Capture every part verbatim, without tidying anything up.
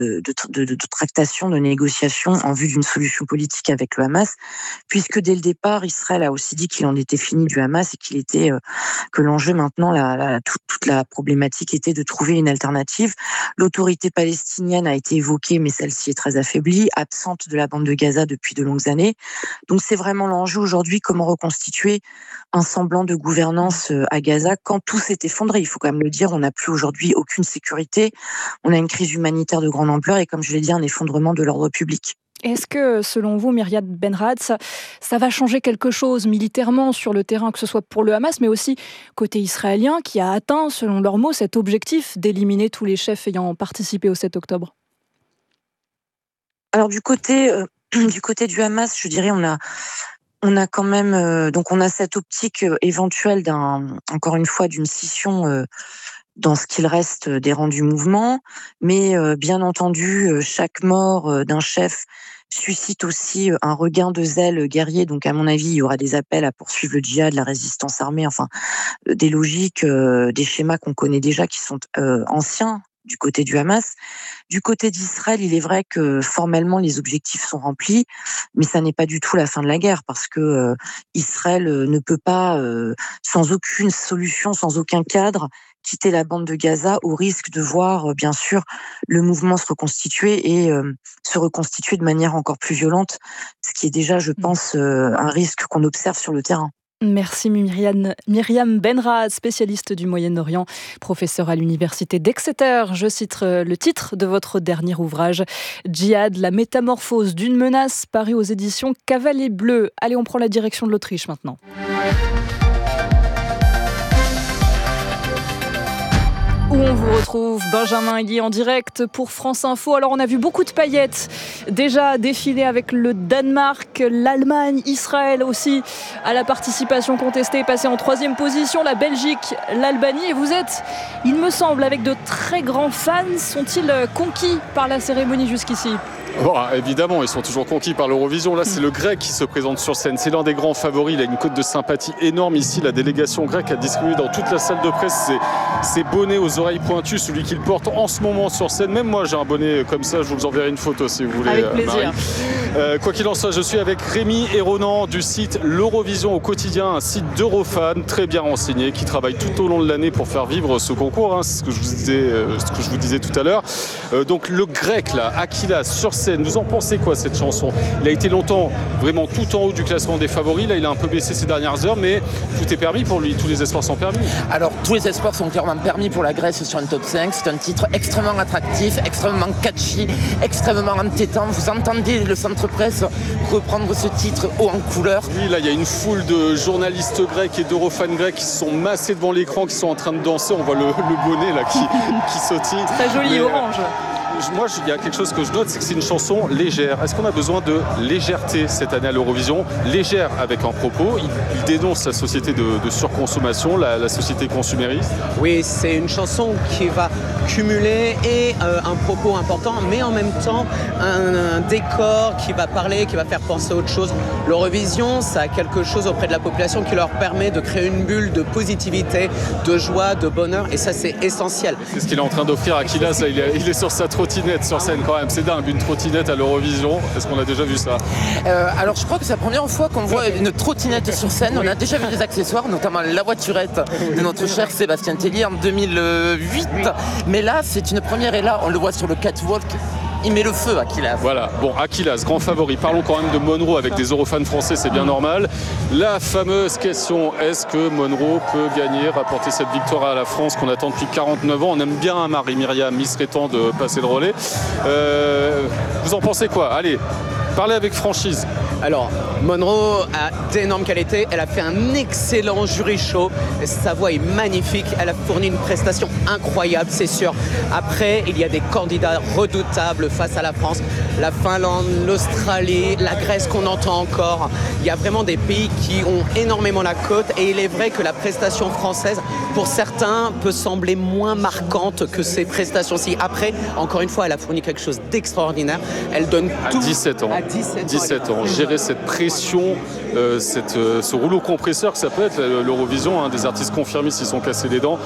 de, de, de, de tractation, de négociation en vue d'une solution politique avec le Hamas, puisque dès le départ, Israël a aussi dit qu'il en était fini du Hamas et qu'il était euh, que l'enjeu maintenant, la, la, toute, toute la problématique était de trouver une alternative. L'autorité palestinienne a été évoquée, mais celle-ci est très affaiblie, absente de la bande de Gaza depuis de longues années. Donc c'est vraiment l'enjeu aujourd'hui, comment reconstituer un semblant de gouvernance à Gaza quand tout s'est effondré. Il faut quand même le dire, on n'a plus aujourd'hui aucune sécurité, on a une crise humanitaire de grande ampleur et comme je l'ai dit, un effondrement de l'ordre public. Est-ce que, selon vous, Myriam Benrad, ça, ça va changer quelque chose militairement sur le terrain, que ce soit pour le Hamas, mais aussi côté israélien, qui a atteint, selon leurs mots, cet objectif d'éliminer tous les chefs ayant participé au sept octobre ? Alors du côté, euh, du côté du Hamas, je dirais, on a... On a quand même, euh, donc on a cette optique euh, éventuelle d'un, encore une fois, d'une scission euh, dans ce qu'il reste des rangs du mouvement, mais euh, bien entendu, euh, chaque mort euh, d'un chef suscite aussi un regain de zèle guerrier. Donc à mon avis, il y aura des appels à poursuivre le djihad, la résistance armée, enfin euh, des logiques, euh, des schémas qu'on connaît déjà, qui sont euh, anciens du côté du Hamas. Du côté d'Israël, il est vrai que formellement les objectifs sont remplis, mais ça n'est pas du tout la fin de la guerre parce que euh, Israël euh, ne peut pas, euh, sans aucune solution, sans aucun cadre, quitter la bande de Gaza au risque de voir, euh, bien sûr, le mouvement se reconstituer et euh, se reconstituer de manière encore plus violente, ce qui est déjà, je pense, euh, un risque qu'on observe sur le terrain. Merci Myriam, Myriam Benrad, spécialiste du Moyen-Orient, professeure à l'université d'Exeter. Je cite le titre de votre dernier ouvrage, Djihad, la métamorphose d'une menace, paru aux éditions Cavalet Bleu. Allez, on prend la direction de l'Autriche maintenant. Où on vous retrouve, Benjamin Elie en direct pour France Info. Alors on a vu beaucoup de paillettes déjà défiler avec le Danemark, l'Allemagne, Israël aussi à la participation contestée, passée en troisième position, la Belgique, l'Albanie. Et vous êtes, il me semble, avec de très grands fans. Sont-ils conquis par la cérémonie jusqu'ici ? Bon, évidemment, ils sont toujours conquis par l'Eurovision. Là, c'est le Grec qui se présente sur scène. C'est l'un des grands favoris. Il a une cote de sympathie énorme ici. La délégation grecque a distribué dans toute la salle de presse ses, ses bonnets aux oreilles pointues, celui qu'il porte en ce moment sur scène. Même moi, j'ai un bonnet comme ça. Je vous enverrai une photo si vous voulez. Avec plaisir. Euh, quoi qu'il en soit, je suis avec Rémi et Ronan du site L'Eurovision au quotidien, un site d'Eurofan très bien renseigné qui travaille tout au long de l'année pour faire vivre ce concours. Hein, c'est ce que je vous disais, euh, ce que je vous disais tout à l'heure. Euh, donc le Grec là, Akilas sur scène. Vous en pensez quoi cette chanson ? Il a été longtemps vraiment tout en haut du classement des favoris. Là, il a un peu baissé ces dernières heures, mais tout est permis pour lui. Tous les espoirs sont permis. Alors, tous les espoirs sont clairement permis pour la Grèce sur un top cinq. C'est un titre extrêmement attractif, extrêmement catchy, extrêmement entêtant. Vous entendez le centre presse reprendre ce titre haut en couleur. Oui, là, il y a une foule de journalistes grecs et d'eurofans grecs qui se sont massés devant l'écran, qui sont en train de danser. On voit le, le bonnet là qui, qui sautille. Très joli, mais, orange. Moi, il y a quelque chose que je note, c'est que c'est une chanson légère. Est-ce qu'on a besoin de légèreté cette année à l'Eurovision ? Légère avec un propos. Il, il dénonce la société de, de surconsommation, la, la société consumériste. Oui, c'est une chanson qui va cumuler et euh, un propos important, mais en même temps un, un décor qui va parler, qui va faire penser à autre chose. L'Eurovision, ça a quelque chose auprès de la population qui leur permet de créer une bulle de positivité, de joie, de bonheur, et ça, c'est essentiel. C'est ce qu'il est en train d'offrir à Akilas. Là, il, est, il est sur sa trottinette sur scène quand même, c'est dingue, une trottinette à l'Eurovision, est-ce qu'on a déjà vu ça ? euh, Alors je crois que c'est la première fois qu'on voit une trottinette sur scène, on a déjà vu des accessoires, notamment la voiturette de notre cher Sébastien Tellier en deux mille huit, mais là c'est une première et là on le voit sur le catwalk. Il met le feu, Akilas. Voilà, bon, Akilas, grand favori. Parlons quand même de Monroe avec des eurofans français, c'est bien normal. La fameuse question, est-ce que Monroe peut gagner, rapporter cette victoire à la France qu'on attend depuis quarante-neuf ans ? On aime bien Marie-Myriam, il serait temps de passer le relais. Euh, vous en pensez quoi ? Allez, parlez avec franchise. Alors, Monroe a d'énormes qualités, elle a fait un excellent jury show, sa voix est magnifique, elle a fourni une prestation incroyable, c'est sûr. Après, il y a des candidats redoutables face à la France, la Finlande, l'Australie, la Grèce qu'on entend encore. Il y a vraiment des pays qui ont énormément la cote et il est vrai que la prestation française, pour certains, peut sembler moins marquante que ces prestations-ci. Après, encore une fois, elle a fourni quelque chose d'extraordinaire. Elle donne tout. À dix-sept ans. À dix-sept ans. dix-sept ans. Gérer cette pression, euh, cette, euh, ce rouleau compresseur que ça peut être l'Eurovision, hein, des artistes confirmés s'ils sont cassés les dents.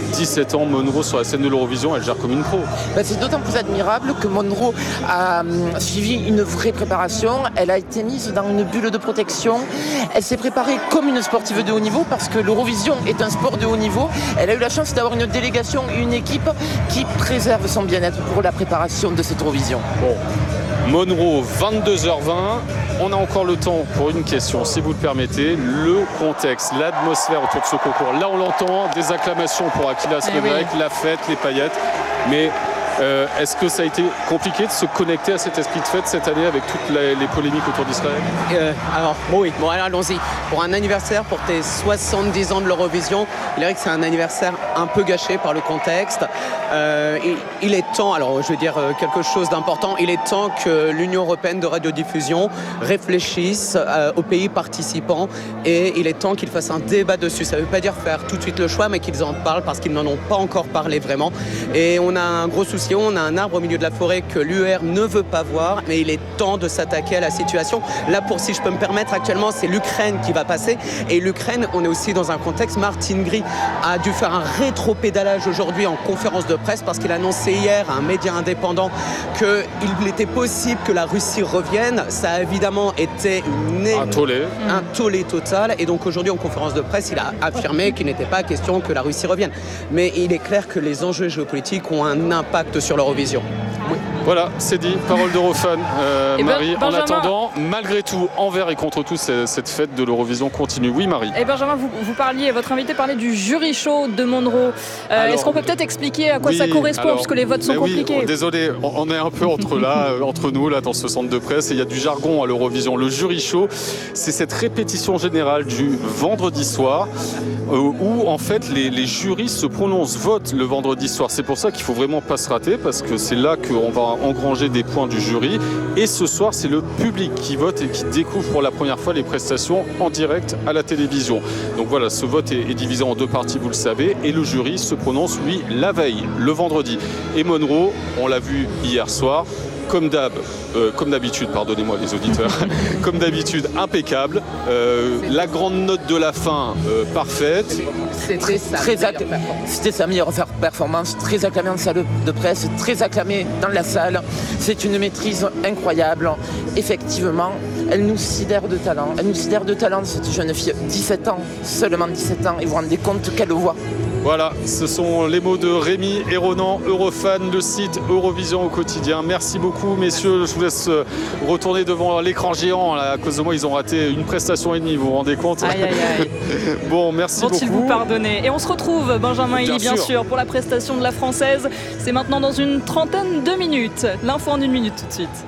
dix-sept ans, Monroe sur la scène de l'Eurovision, elle gère comme une pro. Ben, c'est d'autant plus admirable que Monroe a euh, suivi une vraie préparation. Elle a été mise dans une bulle de protection. Elle s'est préparée comme une sportive de haut niveau parce que l'Eurovision est un sport de haut niveau. Elle a eu la chance d'avoir une délégation, une équipe qui préserve son bien-être pour la préparation de cette Eurovision. Bon. Monroe, vingt-deux heures vingt. On a encore le temps pour une question, si vous le permettez. Le contexte, l'atmosphère autour de ce concours. Là, on l'entend, des acclamations pour Akilas Revrek, oui. La fête, les paillettes. Mais euh, est-ce que ça a été compliqué de se connecter à cet esprit de fête cette année avec toutes les, les polémiques autour d'Israël ? euh, Alors, oui, bon, alors, allons-y. Pour un anniversaire, pour tes soixante-dix ans de l'Eurovision, il est vrai que c'est un anniversaire un peu gâché par le contexte. Euh, il, il est temps, alors je veux dire quelque chose d'important, il est temps que l'Union européenne de radiodiffusion réfléchisse euh, aux pays participants et il est temps qu'ils fassent un débat dessus. Ça ne veut pas dire faire tout de suite le choix, mais qu'ils en parlent parce qu'ils n'en ont pas encore parlé vraiment. Et on a un gros souci, on a un arbre au milieu de la forêt que l'U E R ne veut pas voir, mais il est temps de s'attaquer à la situation. Là, pour si je peux me permettre, actuellement, c'est l'Ukraine qui va passer. Et l'Ukraine, on est aussi dans un contexte, Martin Gris a dû faire un rétro-pédalage aujourd'hui en conférence de presse parce qu'il a annoncé hier à un média indépendant qu'il était possible que la Russie revienne. Ça a évidemment été une... un tollé. Un tollé total. Et donc aujourd'hui en conférence de presse, il a affirmé qu'il n'était pas question que la Russie revienne. Mais il est clair que les enjeux géopolitiques ont un impact sur l'Eurovision. Oui. Voilà, c'est dit, parole d'Eurofan. Euh, ben, Marie, Benjamin... en attendant, malgré tout, envers et contre tout, cette fête de l'Eurovision continue. Oui, Marie. Et Benjamin, vous, vous parliez, votre invité parlait du jury show de Monroe. Euh, alors, est-ce qu'on peut peut-être expliquer à quoi oui, ça correspond, alors, parce que les votes sont compliqués. Oui, désolé, on est un peu entre là, entre nous, là, dans ce centre de presse, et il y a du jargon à l'Eurovision. Le jury show, c'est cette répétition générale du vendredi soir, euh, où en fait les, les jurys se prononcent, votent le vendredi soir. C'est pour ça qu'il ne faut vraiment pas se rater, parce que c'est là qu'on va engranger des points du jury. Et ce soir, c'est le public qui vote et qui découvre pour la première fois les prestations en direct à la télévision. Donc voilà, ce vote est, est divisé en deux parties, vous le savez, et le jury se prononce, lui, la veille, le vendredi. Et Monroe, on l'a vu hier soir, comme d'hab, euh, comme d'habitude, pardonnez-moi les auditeurs, comme d'habitude, impeccable. Euh, la grande note de la fin, euh, parfaite. C'était sa, très acc... C'était sa meilleure performance, très acclamée en salle de presse, très acclamée dans la salle. C'est une maîtrise incroyable. Effectivement, elle nous sidère de talent. Elle nous sidère de talent, cette jeune fille. dix-sept ans, seulement dix-sept ans, et vous vous rendez compte quelle voix. Voilà, ce sont les mots de Rémi et Ronan, Eurofan, le site Eurovision au quotidien. Merci beaucoup, messieurs. Je vous laisse retourner devant l'écran géant. À cause de moi, ils ont raté une prestation et demie, vous vous rendez compte ? Aïe, aïe, aïe. Bon, merci beaucoup. Vont-ils vous pardonner ? Et on se retrouve, Benjamin Elie, bien, bien sûr. sûr, pour la prestation de la Française. C'est maintenant dans une trentaine de minutes. L'info en une minute tout de suite.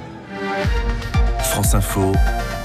France Info,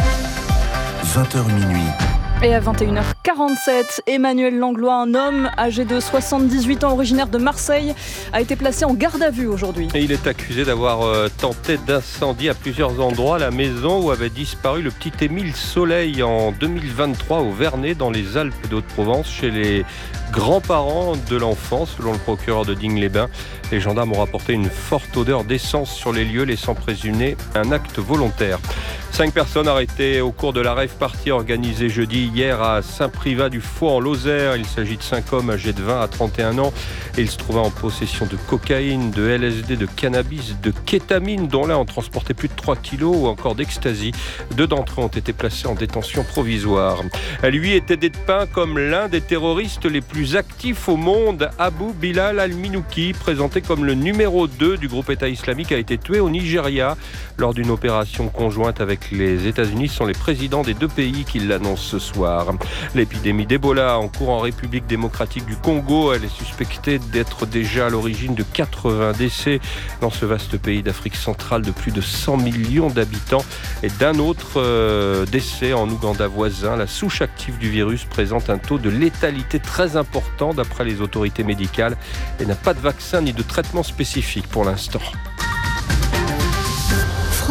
vingt heures minuit. Et à vingt et une heures quarante-sept, Emmanuel Langlois, un homme âgé de soixante-dix-huit ans, originaire de Marseille, a été placé en garde à vue aujourd'hui. Et il est accusé d'avoir euh, tenté d'incendie à plusieurs endroits la maison où avait disparu le petit Émile Soleil en deux mille vingt-trois au Vernet, dans les Alpes d'Haute-Provence, chez les grands-parents de l'enfant, selon le procureur de Digne-les-Bains. Les gendarmes ont rapporté une forte odeur d'essence sur les lieux, laissant présumer un acte volontaire. Cinq personnes arrêtées au cours de la rave party organisée jeudi hier à Saint-Privat-du-Faux en Lozère. Il s'agit de cinq hommes âgés de vingt à trente et un ans et ils se trouvaient en possession de cocaïne, de L S D, de cannabis, de kétamine, dont l'un en transportait plus de trois kilos, ou encore d'ecstasy. Deux d'entre eux ont été placés en détention provisoire. Lui était dépeint comme l'un des terroristes les plus actifs au monde. Abou Bilal al-Minouki, présenté comme le numéro deux du groupe État islamique, a été tué au Nigeria lors d'une opération conjointe avec les États-Unis. Ce sont les présidents des deux pays qui l'annoncent ce soir. L'épidémie d'Ebola en cours en République démocratique du Congo, elle est suspectée d'être déjà à l'origine de quatre-vingts décès dans ce vaste pays d'Afrique centrale de plus de cent millions d'habitants, et d'un autre euh, décès en Ouganda voisin. La souche active du virus présente un taux de létalité très important d'après les autorités médicales et n'a pas de vaccin ni de traitement spécifique pour l'instant. France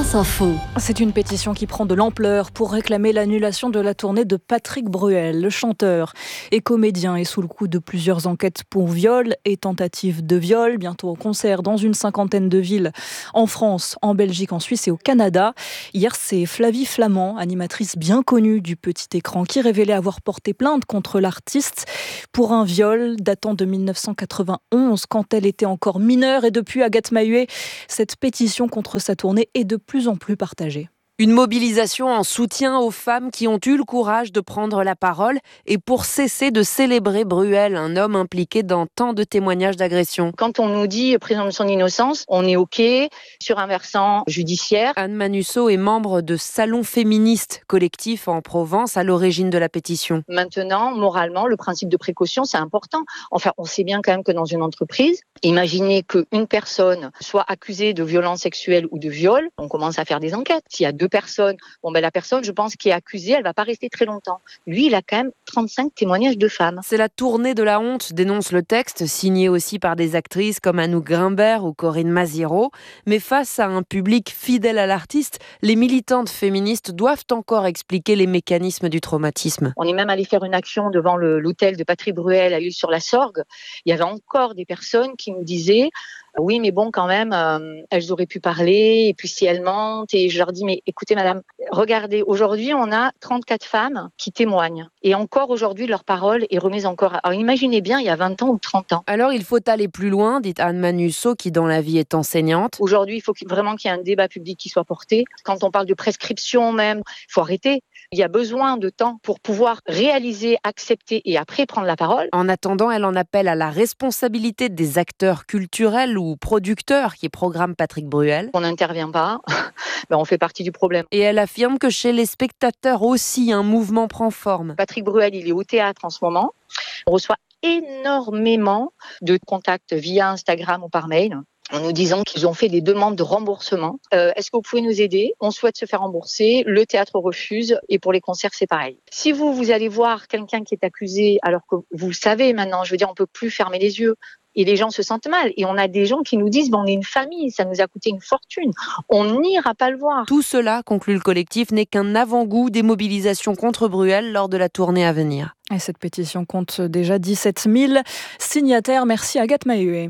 France Info. C'est une pétition qui prend de l'ampleur pour réclamer l'annulation de la tournée de Patrick Bruel. Le chanteur et comédien est sous le coup de plusieurs enquêtes pour viol et tentative de viol. Bientôt au concert dans une cinquantaine de villes en France, en Belgique, en Suisse et au Canada. Hier, c'est Flavie Flament, animatrice bien connue du petit écran, qui révélait avoir porté plainte contre l'artiste pour un viol datant de mille neuf cent quatre-vingt-onze, quand elle était encore mineure. Et depuis, Agathe Mahuet, cette pétition contre sa tournée est de plus en plus partagée. Une mobilisation en soutien aux femmes qui ont eu le courage de prendre la parole et pour cesser de célébrer Bruel, un homme impliqué dans tant de témoignages d'agression. Quand on nous dit présomption d'innocence, on est OK sur un versant judiciaire. Anne Manusseau est membre de Salon Féministe, collectif en Provence à l'origine de la pétition. Maintenant, moralement, le principe de précaution, c'est important. Enfin, on sait bien quand même que dans une entreprise, imaginez qu'une personne soit accusée de violence sexuelle ou de viol, on commence à faire des enquêtes. S'il y a deux personnes, bon ben la personne, je pense, qui est accusée, elle va pas rester très longtemps. Lui, il a quand même trente-cinq témoignages de femmes. C'est la tournée de la honte, dénonce le texte, signé aussi par des actrices comme Anouk Grimbert ou Corinne Maziro. Mais face à un public fidèle à l'artiste, les militantes féministes doivent encore expliquer les mécanismes du traumatisme. On est même allé faire une action devant le, l'hôtel de Patrick Bruel à l'Île-sur-la-Sorgue. Il y avait encore des personnes qui nous disaient oui, mais bon, quand même, euh, elles auraient pu parler, et puis si elles mentent, et je leur dis, mais écoutez, madame, regardez, aujourd'hui, on a trente-quatre femmes qui témoignent, et encore aujourd'hui, leur parole est remise en cause. Alors imaginez bien, il y a vingt ans ou trente ans. Alors il faut aller plus loin, dit Anne Manusseau, qui dans la vie est enseignante. Aujourd'hui, il faut vraiment qu'il y ait un débat public qui soit porté. Quand on parle de prescription même, il faut arrêter. Il y a besoin de temps pour pouvoir réaliser, accepter et après prendre la parole. En attendant, elle en appelle à la responsabilité des acteurs culturels ou producteurs qui programment Patrick Bruel. On n'intervient pas, ben on fait partie du problème. Et elle affirme que chez les spectateurs aussi, un mouvement prend forme. Patrick Bruel, il est au théâtre en ce moment. On reçoit énormément de contacts via Instagram ou par mail, en nous disant qu'ils ont fait des demandes de remboursement. Euh, est-ce que vous pouvez nous aider ? On souhaite se faire rembourser, le théâtre refuse, et pour les concerts, c'est pareil. Si vous, vous allez voir quelqu'un qui est accusé, alors que vous le savez maintenant, je veux dire, on peut plus fermer les yeux, et les gens se sentent mal. Et on a des gens qui nous disent, ben, on est une famille, ça nous a coûté une fortune, on n'ira pas le voir. Tout cela, conclut le collectif, n'est qu'un avant-goût des mobilisations contre Bruel lors de la tournée à venir. Et cette pétition compte déjà dix-sept mille signataires. Merci Agathe Mahuet.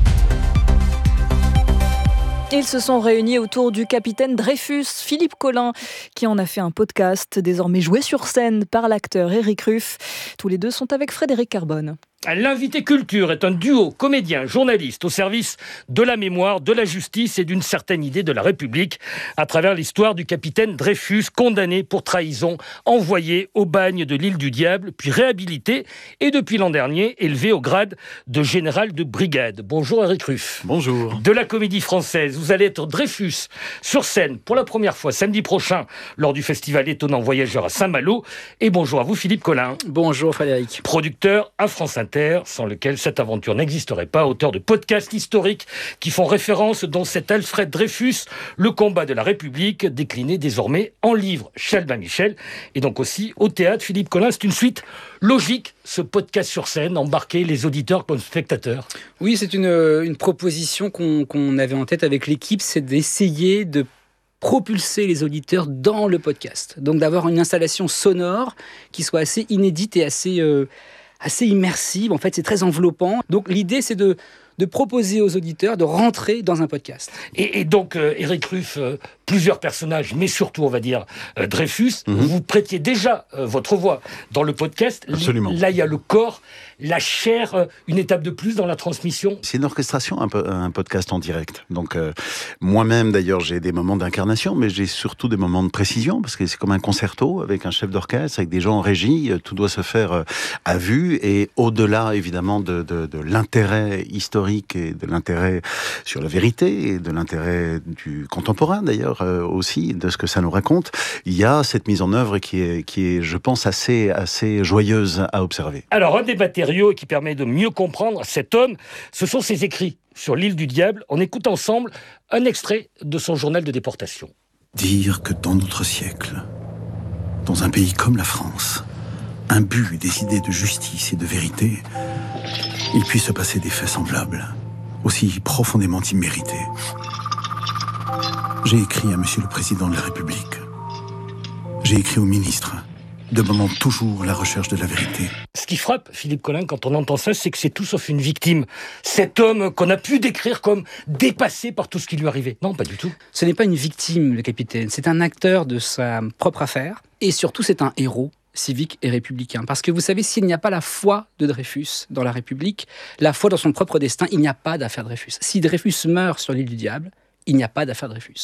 Ils se sont réunis autour du capitaine Dreyfus, Philippe Collin, qui en a fait un podcast, désormais joué sur scène par l'acteur Éric Ruff. Tous les deux sont avec Frédéric Carbone. L'invité culture est un duo comédien-journaliste au service de la mémoire, de la justice et d'une certaine idée de la République à travers l'histoire du capitaine Dreyfus, condamné pour trahison, envoyé au bagne de l'île du Diable, puis réhabilité et depuis l'an dernier élevé au grade de général de brigade. Bonjour Éric Ruff. Bonjour. De la Comédie Française, vous allez être Dreyfus sur scène pour la première fois samedi prochain lors du festival Étonnant Voyageur à Saint-Malo. Et bonjour à vous Philippe Collin. Bonjour Frédéric. Producteur à France Inter, sans lequel cette aventure n'existerait pas, auteur de podcasts historiques qui font référence dans cet Alfred Dreyfus, le combat de la République, décliné désormais en livre chez Albin Michel, et donc aussi au théâtre. Philippe Collin, c'est une suite logique, ce podcast sur scène, embarquer les auditeurs comme spectateurs. Oui, c'est une, une proposition qu'on, qu'on avait en tête avec l'équipe, c'est d'essayer de propulser les auditeurs dans le podcast. Donc d'avoir une installation sonore qui soit assez inédite et assez... Euh, assez immersive, en fait, c'est très enveloppant. Donc l'idée, c'est de, de proposer aux auditeurs de rentrer dans un podcast. Et, et donc, euh, Éric Ruff, euh, plusieurs personnages, mais surtout, on va dire, euh, Dreyfus, mm-hmm. vous prêtiez déjà euh, votre voix dans le podcast. Absolument. Là, il y a le corps, la chair, euh, une étape de plus dans la transmission. C'est une orchestration, un, peu, un podcast en direct. Donc, euh, moi-même, d'ailleurs, j'ai des moments d'incarnation, mais j'ai surtout des moments de précision, parce que c'est comme un concerto avec un chef d'orchestre, avec des gens en régie. Tout doit se faire euh, à vue, et au-delà, évidemment, de, de, de l'intérêt historique et de l'intérêt sur la vérité, et de l'intérêt du contemporain, d'ailleurs, euh, aussi, de ce que ça nous raconte, il y a cette mise en œuvre qui est, qui est je pense, assez, assez joyeuse à observer. Alors, un des matériaux qui permet de mieux comprendre cet homme, ce sont ses écrits sur l'île du Diable. On écoute ensemble un extrait de son journal de déportation. Dire que dans notre siècle, dans un pays comme la France, imbu des idées de justice et de vérité, il puisse se passer des faits semblables, aussi profondément immérités. J'ai écrit à Monsieur le Président de la République. J'ai écrit au ministre, demandant toujours la recherche de la vérité. Ce qui frappe, Philippe Collin, quand on entend ça, c'est que c'est tout sauf une victime. Cet homme qu'on a pu décrire comme dépassé par tout ce qui lui arrivait. Non, pas du tout. Ce n'est pas une victime, le capitaine. C'est un acteur de sa propre affaire. Et surtout, c'est un héros civique et républicain. Parce que vous savez, s'il n'y a pas la foi de Dreyfus dans la République, la foi dans son propre destin, il n'y a pas d'affaire Dreyfus. Si Dreyfus meurt sur l'île du Diable, il n'y a pas d'affaire Dreyfus.